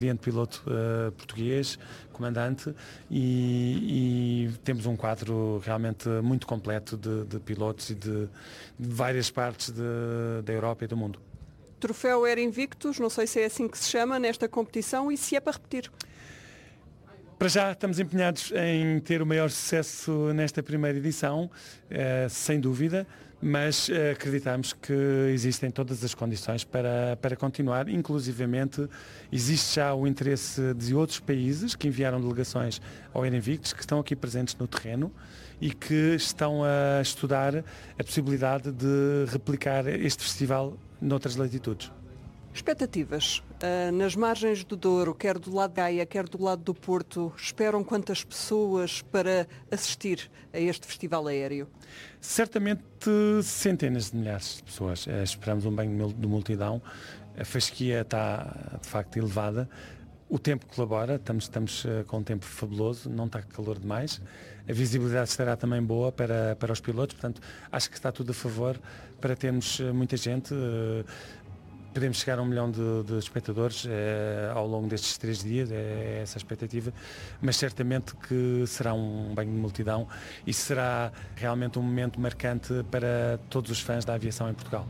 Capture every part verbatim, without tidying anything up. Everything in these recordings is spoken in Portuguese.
piloto uh, português, comandante, e, e temos um quadro realmente muito completo de, de pilotos e de, de várias partes de, da Europa e do mundo. Troféu Air Invictus, não sei se é assim que se chama nesta competição e se é para repetir. Para já estamos empenhados em ter o maior sucesso nesta primeira edição, eh, sem dúvida, mas eh, acreditamos que existem todas as condições para, para continuar. Inclusivamente, existe já o interesse de outros países que enviaram delegações ao Air Invictus, que estão aqui presentes no terreno e que estão a estudar a possibilidade de replicar este festival noutras latitudes. Expectativas. Uh, nas margens do Douro, quer do lado de Gaia, quer do lado do Porto, esperam quantas pessoas para assistir a este festival aéreo? Certamente centenas de milhares de pessoas. Uh, esperamos um banho de multidão. A fasquia está, de facto, elevada. O tempo colabora, estamos, estamos uh, com um tempo fabuloso, não está calor demais. A visibilidade estará também boa para, para os pilotos, portanto, acho que está tudo a favor para termos uh, muita gente. Uh, Podemos chegar a um milhão de, de espectadores eh, ao longo destes três dias, é essa a expectativa, mas certamente que será um banho de multidão e será realmente um momento marcante para todos os fãs da aviação em Portugal.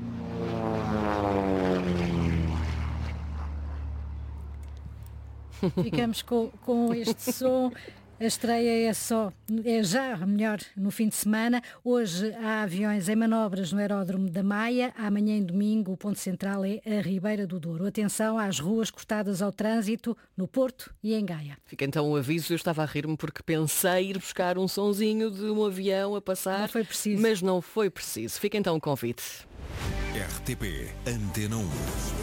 Ficamos com, com este som. A estreia é só, é já melhor no fim de semana. Hoje há aviões em manobras no aeródromo da Maia. Amanhã, em domingo, o ponto central é a Ribeira do Douro. Atenção às ruas cortadas ao trânsito no Porto e em Gaia. Fica então um aviso. Eu estava a rir-me porque pensei ir buscar um sonzinho de um avião a passar. Não foi preciso. Mas não foi preciso. Fica então o convite. R T P Antena um.